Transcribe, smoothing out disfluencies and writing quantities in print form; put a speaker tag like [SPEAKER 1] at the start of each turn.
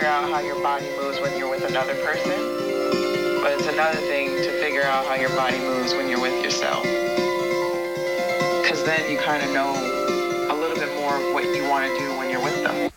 [SPEAKER 1] out how your body moves when you're with another person, but it's another thing to figure out how your body moves when you're with yourself. Because then you kind of know a little bit more of what you want to do when you're with them.